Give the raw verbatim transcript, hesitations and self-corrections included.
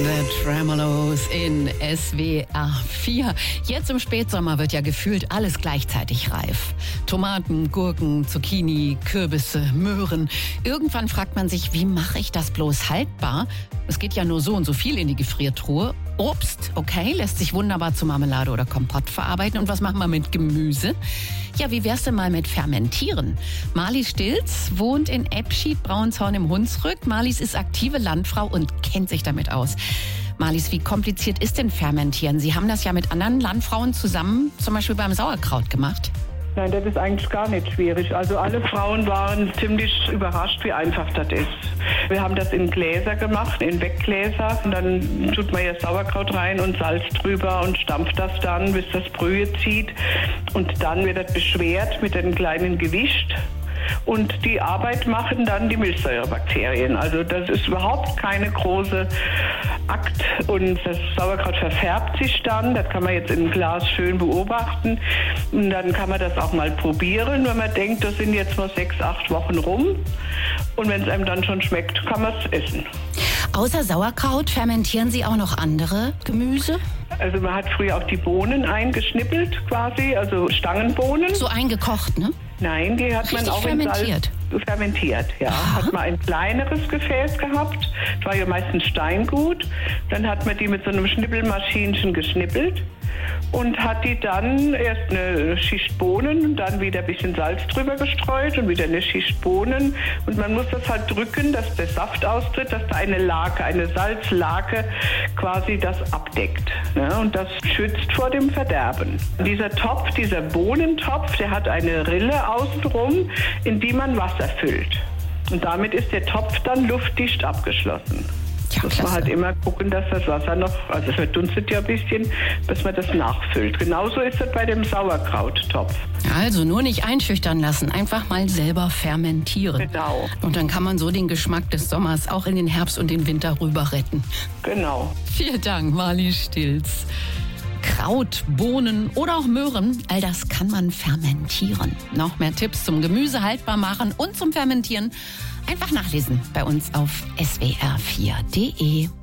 The Tremolos in S W R vier. Jetzt im Spätsommer wird ja gefühlt alles gleichzeitig reif. Tomaten, Gurken, Zucchini, Kürbisse, Möhren. Irgendwann fragt man sich, wie mache ich das bloß haltbar? Es geht ja nur so und so viel in die Gefriertruhe. Obst, okay, lässt sich wunderbar zu Marmelade oder Kompott verarbeiten. Und was machen wir mit Gemüse? Ja, wie wär's denn mal mit Fermentieren? Marlies Stilz wohnt in Ebschied-Brauenshorn im Hunsrück. Marlies ist aktive Landfrau und kennt sich damit aus. Marlies, wie kompliziert ist denn Fermentieren? Sie haben das ja mit anderen Landfrauen zusammen, zum Beispiel beim Sauerkraut gemacht. Nein, das ist eigentlich gar nicht schwierig. Also alle Frauen waren ziemlich überrascht, wie einfach das ist. Wir haben das in Gläser gemacht, in Weggläser. Und dann tut man ja Sauerkraut rein und Salz drüber und stampft das dann, bis das Brühe zieht. Und dann wird das beschwert mit den kleinen Gewicht. Und die Arbeit machen dann die Milchsäurebakterien. Also das ist überhaupt keine große Akt. Und das Sauerkraut verfärbt sich dann. Das kann man jetzt in einem Glas schön beobachten. Und dann kann man das auch mal probieren, wenn man denkt, das sind jetzt mal sechs, acht Wochen rum. Und wenn es einem dann schon schmeckt, kann man es essen. Außer Sauerkraut fermentieren Sie auch noch andere Gemüse? Also man hat früher auch die Bohnen eingeschnippelt quasi, also Stangenbohnen. So eingekocht, ne? Nein, die hat Richtig man auch fermentiert. in Salz fermentiert. Ja, Aha. Hat man ein kleineres Gefäß gehabt. Das war ja meistens Steingut. Dann hat man die mit so einem Schnippelmaschinchen geschnippelt und hat die dann erst eine Schicht Bohnen, dann wieder ein bisschen Salz drüber gestreut und wieder eine Schicht Bohnen. Und man muss das halt drücken, dass der Saft austritt, dass da eine Lake, eine Salzlake quasi das abdeckt. Ne? Und das schützt vor dem Verderben. Dieser Topf, dieser Bohnentopf, der hat eine Rille außenrum, in die man Wasser füllt. Und damit ist der Topf dann luftdicht abgeschlossen. Ja, muss man halt immer gucken, dass das Wasser noch, also es verdunstet ja ein bisschen, dass man das nachfüllt. Genauso ist das bei dem Sauerkrauttopf. Also nur nicht einschüchtern lassen, einfach mal selber fermentieren. Genau. Und dann kann man so den Geschmack des Sommers auch in den Herbst und den Winter rüber retten. Genau. Vielen Dank, Marlies Stilz. Kraut, Bohnen oder auch Möhren, all das kann man fermentieren. Noch mehr Tipps zum Gemüse haltbar machen und zum Fermentieren einfach nachlesen bei uns auf S W R vier Punkt de.